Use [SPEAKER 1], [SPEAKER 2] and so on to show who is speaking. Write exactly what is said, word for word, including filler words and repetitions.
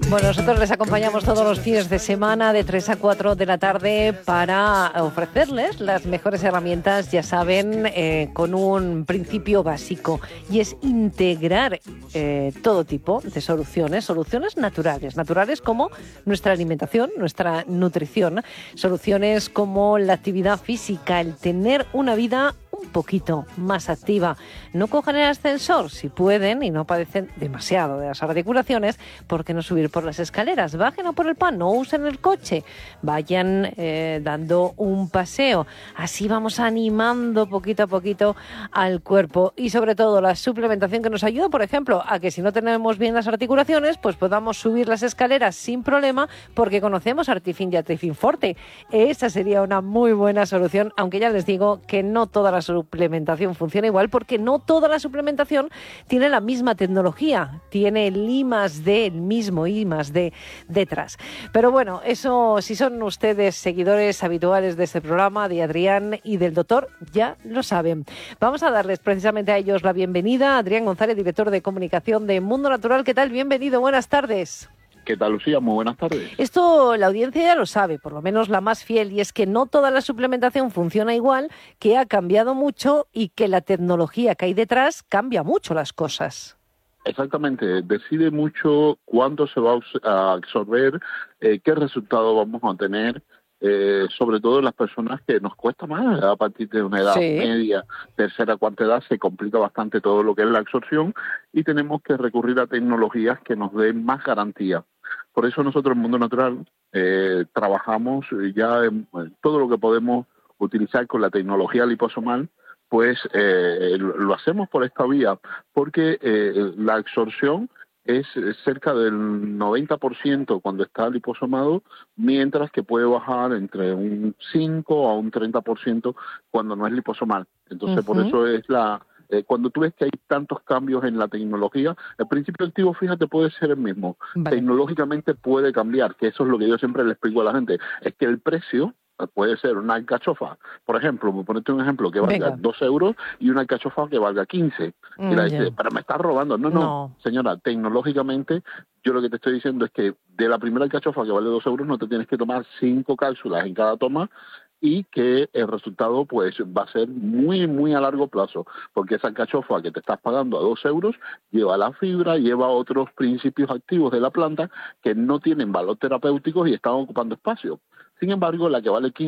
[SPEAKER 1] Bueno, nosotros les acompañamos todos los fines de semana de tres a cuatro de la tarde para ofrecerles las mejores herramientas, ya saben, eh, con un principio básico, y es integrar eh, todo tipo de soluciones, soluciones naturales, naturales como nuestra alimentación, nuestra nutrición, soluciones como la actividad física, el tener una vida un poquito más activa. No cojan el ascensor si pueden y no padecen demasiado de las articulaciones, ¿por qué no subir por las escaleras? Bajen a por el pan, no usen el coche, vayan eh, dando un paseo. Así vamos animando poquito a poquito al cuerpo, y sobre todo la suplementación que nos ayuda, por ejemplo, a que si no tenemos bien las articulaciones, pues podamos subir las escaleras sin problema, porque conocemos Artifin y Artifin Forte. Esa sería una muy buena solución, aunque ya les digo que no toda la suplementación funciona igual, porque no toda la suplementación tiene la misma tecnología, tiene el I más D, el mismo I más D detrás. Pero bueno, eso, si son ustedes seguidores habituales de este programa, de Adrián y del doctor, ya lo saben. Vamos a darles precisamente a ellos la bienvenida. Adrián González, director de comunicación de Mundo Natural. ¿Qué tal? Bienvenido, buenas tardes.
[SPEAKER 2] ¿Qué tal, Lucía? Muy buenas tardes.
[SPEAKER 1] Esto la audiencia ya lo sabe, por lo menos la más fiel, y es que no toda la suplementación funciona igual, que ha cambiado mucho y que la tecnología que hay detrás cambia mucho las cosas.
[SPEAKER 2] Exactamente, decide mucho cuándo se va a absorber, eh, qué resultado vamos a tener, eh, sobre todo en las personas que nos cuesta más, a partir de una edad sí. media, tercera, cuarta edad, se complica bastante todo lo que es la absorción y tenemos que recurrir a tecnologías que nos den más garantía. Por eso nosotros en Mundo Natural eh, trabajamos ya en, en todo lo que podemos utilizar con la tecnología liposomal, pues eh, lo, lo hacemos por esta vía, porque eh, la absorción es cerca del noventa por ciento cuando está liposomado, mientras que puede bajar entre un cinco a un treinta por ciento cuando no es liposomal. Entonces, uh-huh. por eso es la... Eh, cuando tú ves que hay tantos cambios en la tecnología, el principio activo, fíjate, puede ser el mismo. Vale. Tecnológicamente puede cambiar, que eso es lo que yo siempre le explico a la gente, es que el precio puede ser una alcachofa, por ejemplo, por ponerte un ejemplo, que valga Venga. dos euros y una alcachofa que valga quince. Mm, y la dice, yeah. pero me estás robando. No, no, no, señora, tecnológicamente yo lo que te estoy diciendo es que de la primera alcachofa que vale dos euros no te tienes que tomar cinco cápsulas en cada toma, y que el resultado pues va a ser muy, muy a largo plazo, porque esa alcachofa que te estás pagando a dos euros lleva la fibra, lleva otros principios activos de la planta que no tienen valor terapéutico y están ocupando espacio. Sin embargo, la que vale quince